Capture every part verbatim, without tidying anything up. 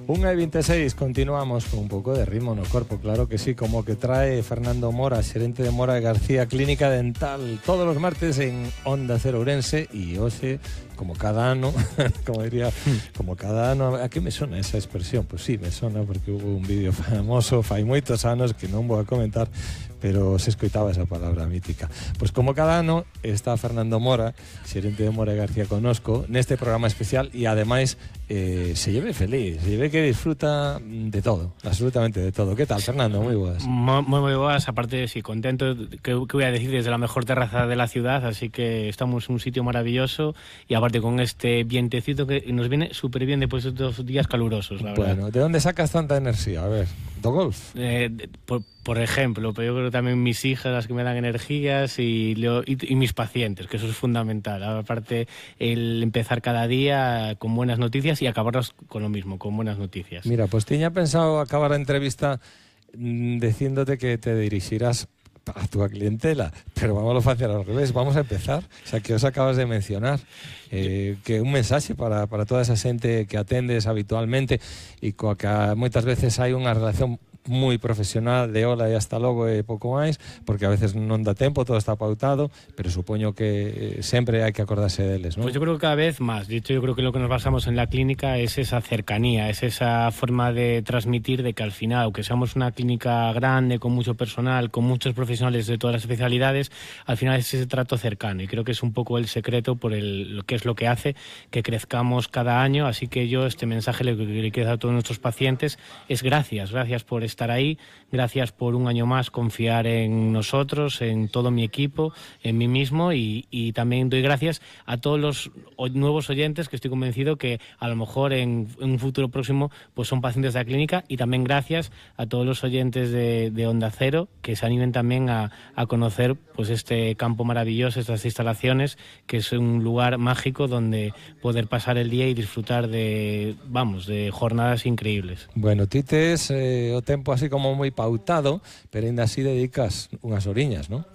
una e veintiséis, continuamos con un poco de ritmo no corpo, claro que sí, como que trae Fernando Mora, xerente de Mora García Clínica Dental, todos los martes en Onda Cero Ourense, y hoxe, como cada ano, como diría, como cada ano, a que me sona esa expresión? Pues sí, me sona porque hubo un vídeo famoso fai moitos anos que non vou a comentar, pero se escoitaba esa palabra mítica. Pues como cada ano está Fernando Mora, xerente de Mora García conosco, neste programa especial, e ademais eh, se lleve feliz, se lleve que disfruta de todo, absolutamente de todo. ¿Qué tal, Fernando? Muy buenas. Muy, muy buenas, aparte sí, contento, que, que voy a decir, desde la mejor terraza de la ciudad, así que estamos en un sitio maravilloso y aparte con este vientecito que nos viene súper bien después de estos días calurosos, la verdad. Bueno, ¿de dónde sacas tanta energía? A ver, ¿do golf? Eh, de, por, por ejemplo, pero yo creo también mis hijas las que me dan energías y, lo, y, y mis pacientes, que eso es fundamental. Aparte, el empezar cada día con buenas noticias y acabarlas con lo mismo, con buenas noticias. Mira, pues tenía pensado acabar la entrevista mmm, diciéndote que te dirigirás a tu clientela, pero vamos a hacer al revés, vamos a empezar, o sea, que os acabas de mencionar, eh, que un mensaxe para, para toda esa xente que atendes habitualmente e coa que moitas veces hai unha relación moi profesional de hola e hasta logo e pouco máis, porque a veces non dá tempo, todo está pautado, pero supoño que sempre hai que acordarse deles, ¿no? Pues yo creo que cada vez más. De hecho, yo creo que lo que nos basamos en la clínica es esa cercanía, es esa forma de transmitir de que al final, aunque seamos una clínica grande, con mucho personal, con muchos profesionales de todas las especialidades, al final es ese trato cercano, y creo que es un poco el secreto por el que es lo que hace que crezcamos cada año. Así que yo este mensaje le quiero dar a todos nuestros pacientes es gracias, gracias por estar ahí, gracias por un año más confiar en nosotros, en todo mi equipo, en mí mismo, y, y también doy gracias a todos los nuevos oyentes que estoy convencido que a lo mejor en, en un futuro próximo pues son pacientes de la clínica, y también gracias a todos los oyentes de, de Onda Cero que se animen también a, a conocer pues este campo maravilloso, estas instalaciones, que es un lugar mágico donde poder pasar el día y disfrutar de, vamos, de jornadas increíbles. Bueno, ti tes eh, o tempo así como moi pautado, pero ainda así dedicas unhas horiñas, ¿no?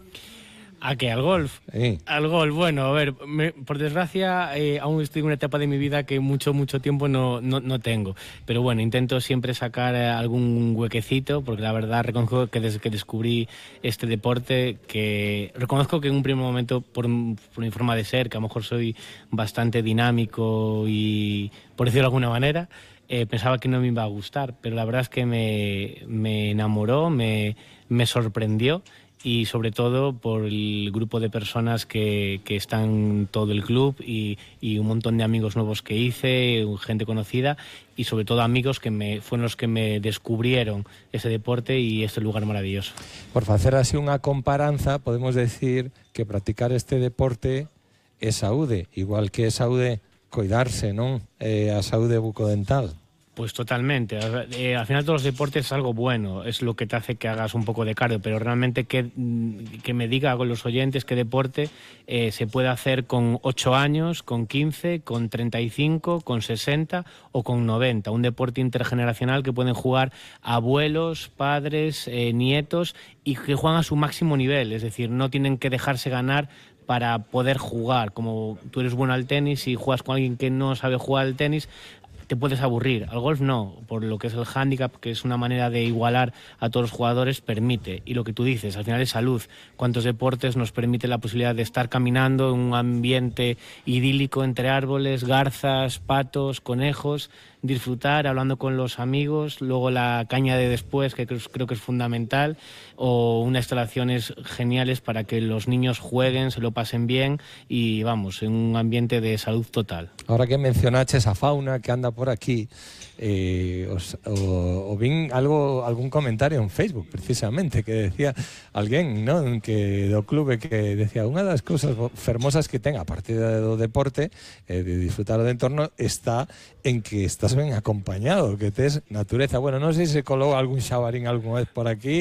¿A qué? ¿Al golf? Sí. Al golf, bueno, a ver, me, por desgracia eh, aún estoy en una etapa de mi vida que mucho, mucho tiempo no, no, no tengo, pero bueno, intento siempre sacar eh, algún huequecito, porque la verdad reconozco que desde que descubrí este deporte, que reconozco que en un primer momento, por, por mi forma de ser, que a lo mejor soy bastante dinámico y, por decirlo de alguna manera, Eh, pensaba que no me iba a gustar, pero la verdad es que me, me enamoró, me, me sorprendió, y sobre todo por el grupo de personas que, que están en todo el club, y, y un montón de amigos nuevos que hice, gente conocida, y sobre todo amigos que me, fueron los que me descubrieron ese deporte y este lugar maravilloso. Por facer así unha comparanza, podemos decir que practicar este deporte é saúde, igual que é saúde coidarse, non? Eh, a saúde bucodental. Pues totalmente. Eh, al final todos los deportes es algo bueno, es lo que te hace que hagas un poco de cardio, pero realmente que, que me diga con los oyentes qué deporte eh, se puede hacer con ocho años, con quince, con treinta y cinco, con sesenta o con noventa. Un deporte intergeneracional que pueden jugar abuelos, padres, eh, nietos, y que juegan a su máximo nivel, es decir, no tienen que dejarse ganar para poder jugar. Como tú eres bueno al tenis y juegas con alguien que no sabe jugar al tenis, te puedes aburrir. Al golf no, por lo que es el hándicap, que es una manera de igualar a todos los jugadores, permite. Y lo que tú dices, al final es salud. ¿Cuántos deportes nos permite la posibilidad de estar caminando en un ambiente idílico entre árboles, garzas, patos, conejos, disfrutar hablando con los amigos, luego la caña de después, que creo que es fundamental, o unas instalaciones geniales para que los niños jueguen, se lo pasen bien y vamos, en un ambiente de salud total. Ahora que mencionaches a fauna que anda por aquí, eh, os, o, o vin algo, algún comentario en Facebook precisamente que decía alguén, ¿no? Que do clube que decía unha das cousas fermosas que ten, a partir do deporte, eh, de disfrutar do entorno, está en que estás ben acompañado, que tes natureza. Bueno, non sei se colou algún xabarín algunha vez por aquí,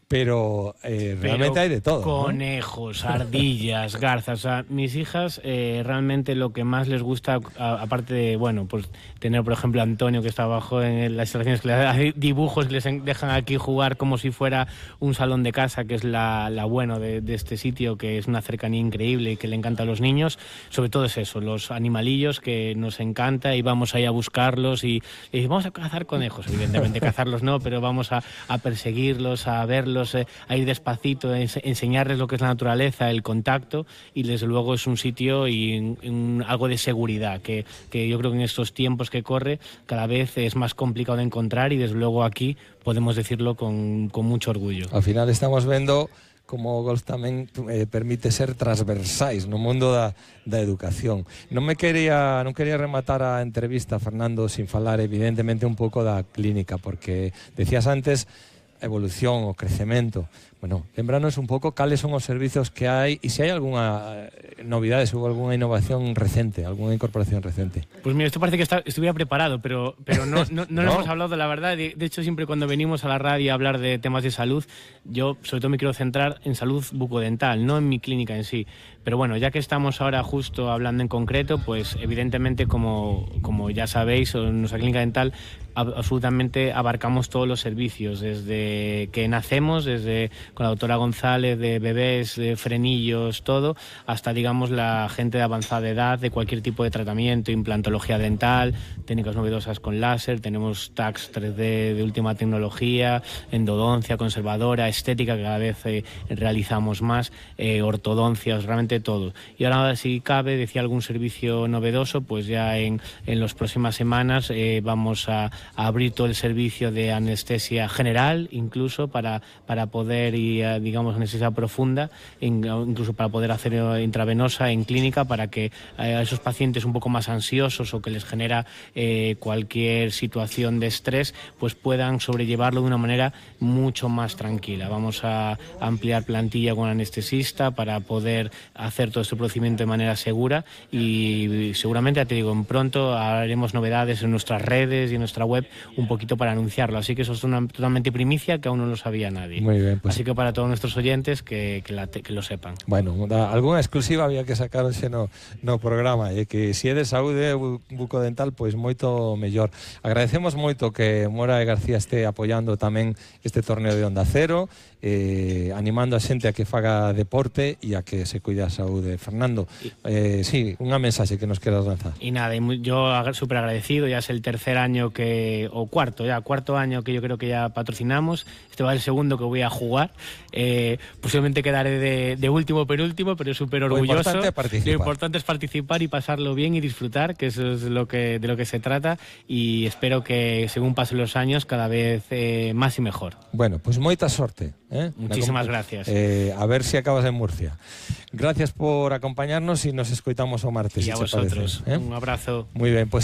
pero eh, realmente pero hay de todo. Conejos, ¿no? Ardillas, garzas. O sea, mis hijas eh, realmente lo que más les gusta, a, aparte de, bueno, pues tener, por ejemplo, a Antonio, que está abajo en las instalaciones, que le hace dibujos, que les dejan aquí jugar como si fuera un salón de casa, que es la, la bueno de, de este sitio, que es una cercanía increíble y que le encanta a los niños. Sobre todo es eso, los animalillos, que nos encanta, y vamos ahí a buscarlos y, y vamos a cazar conejos. Evidentemente cazarlos no, pero vamos a, a perseguirlos, a verlos, a ir despacito, a enseñarles lo que es la naturaleza, el contacto, y desde luego es un sitio y un, un, algo de seguridad que, que yo creo que en estos tiempos que corre cada vez es más complicado de encontrar, y desde luego aquí podemos decirlo con, con mucho orgullo. Al final estamos vendo como o golf tamén eh, permite ser transversais no mundo da, da educación. Non me quería, non quería rematar a entrevista, Fernando, sin falar evidentemente un pouco da clínica, porque decías antes evolución o crecemento. Bueno, lembranos un pouco cales son os servizos que hai e se hai algunha novidade ou algunha innovación recente, algunha incorporación recente. Pues mira, esto parece que está, estuviera preparado, pero, pero no, no, no, no hemos hablado de la verdad. De, de hecho, siempre cuando venimos a la radio a hablar de temas de salud, yo sobre todo me quiero centrar en salud bucodental, no en mi clínica en sí. Pero bueno, ya que estamos ahora justo hablando en concreto, pues evidentemente, como, como ya sabéis, en nuestra clínica dental absolutamente abarcamos todos los servicios, desde que nacemos, desde con la doctora González, de bebés, de frenillos, todo, hasta, digamos, la gente de avanzada edad, de cualquier tipo de tratamiento, implantología dental, técnicas novedosas con láser, tenemos tags tres D de última tecnología, endodoncia, conservadora, estética, que cada vez eh, realizamos más, eh, ortodoncias, realmente todo. Y ahora, si cabe, decía algún servicio novedoso, pues ya en, en las próximas semanas eh, vamos a, a abrir todo el servicio de anestesia general, incluso para, para poder, y digamos, anestesia profunda, incluso para poder hacer intravenosa en clínica, para que a esos pacientes un poco más ansiosos o que les genera eh, cualquier situación de estrés, pues puedan sobrellevarlo de una manera mucho más tranquila. Vamos a ampliar plantilla con anestesista para poder hacer todo este procedimiento de manera segura, y seguramente, ya te digo, en pronto haremos novedades en nuestras redes y en nuestra web un poquito para anunciarlo, así que eso es una totalmente primicia que aún no lo sabía nadie. Muy bien, pues. Así que para todos nuestros oyentes que, que, la, que lo sepan. Bueno, da, alguna exclusiva había que sacarse no, no programa, e que se é de saúde bucodental, pois moito mellor. Agradecemos moito que Mora e García este apoiando tamén este torneo de Onda Cero, eh, animando a xente a que faga deporte e a que se cuide a saúde. Fernando, eh, sí, unha mensaxe que nos queras lanzar. Y nada, yo súper agradecido, ya es el tercer año que, o cuarto ya, cuarto año que yo creo que ya patrocinamos, este va el segundo que voy a jugar, eh, posiblemente quedaré de, de último penúltimo, pero súper orgulloso. Lo importante es participar. Lo importante es participar y pasarlo bien y disfrutar, que eso es lo que, de lo que se trata, y espero que según pasen los años cada vez eh, más y mejor. Bueno, pues moita sorte. ¿eh? Muchísimas gracias. Eh, a ver si acabas en Murcia. Gracias por acompañarnos y nos escoitamos o martes. Y a si vosotros. parece, ¿eh? Un abrazo. Muy bien, pues